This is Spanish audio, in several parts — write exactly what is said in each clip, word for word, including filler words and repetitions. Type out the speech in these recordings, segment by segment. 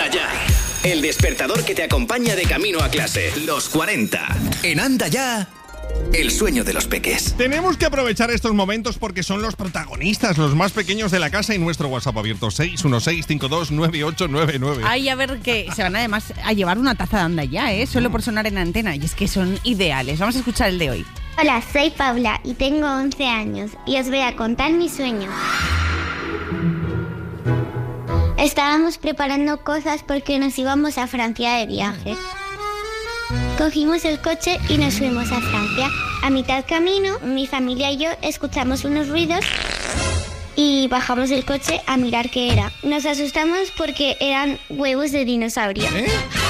Anda Ya. El despertador que te acompaña de camino a clase. Los cuarenta. En Anda Ya, el sueño de los peques. Tenemos que aprovechar estos momentos porque son los protagonistas, los más pequeños de la casa, y nuestro WhatsApp abierto seis uno seis cinco dos nueve ocho nueve nueve. Ay, a ver, que se van además a llevar una taza de Anda Ya, ¿eh? Solo por sonar en antena. Y es que son ideales. Vamos a escuchar el de hoy. Hola, soy Paula y tengo once años y os voy a contar mi sueño. Estábamos preparando cosas porque nos íbamos a Francia de viaje. Cogimos el coche y nos fuimos a Francia. A mitad camino, mi familia y yo escuchamos unos ruidos y bajamos del coche a mirar qué era. Nos asustamos porque eran huevos de dinosaurio. ¿Eh?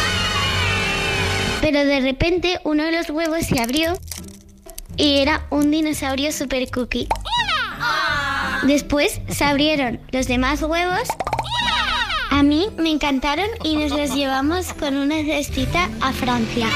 Pero de repente uno de los huevos se abrió y era un dinosaurio super cookie. Después se abrieron los demás huevos. A mí me encantaron y nos los llevamos con una cestita a Francia.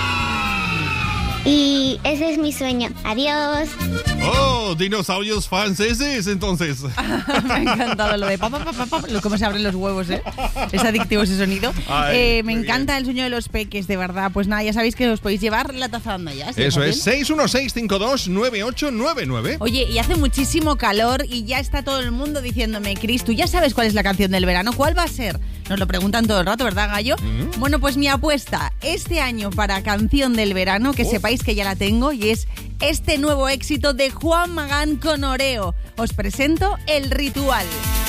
Y ese es mi sueño. Adiós. Oh, dinosaurios franceses, entonces. Me ha encantado lo de pa, pa, pa, pa, pa, lo cómo se abren los huevos, ¿eh? Es adictivo ese sonido. Ay, eh, me muy encanta bien. el sueño de los peques, de verdad. Pues nada, ya sabéis que os podéis llevar la taza de Anda Ya. ¿Sí? Eso ¿Fácil? es, seis uno seis cinco dos nueve ocho nueve nueve. Oye, y hace muchísimo calor y ya está todo el mundo diciéndome, Cris, ¿tú ya sabes cuál es la canción del verano? ¿Cuál va a ser? Nos lo preguntan todo el rato, ¿verdad, Gallo? Mm. Bueno, pues mi apuesta este año para canción del verano, que Oh. sepáis que ya la tengo, y es este nuevo éxito de Juan Magán con Oreo. Os presento El Ritual.